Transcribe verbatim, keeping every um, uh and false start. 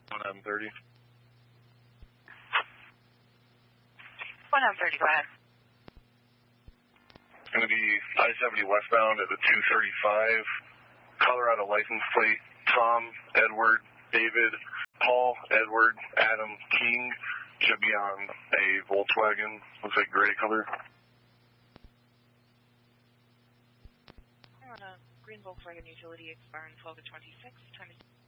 one M thirty. one M thirty, go ahead. It's going to be I seventy westbound at the two thirty-five, Colorado license plate, Tom, Edward, David, Paul, Edward, Adam, King. Should be on a Volkswagen. Looks like gray color. On a green Volkswagen utility expiring twelve to twenty-six. Time is